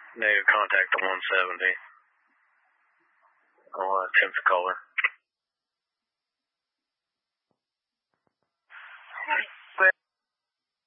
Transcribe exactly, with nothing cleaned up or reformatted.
Negative contact to one seventy. I'll uh, attempt to call her.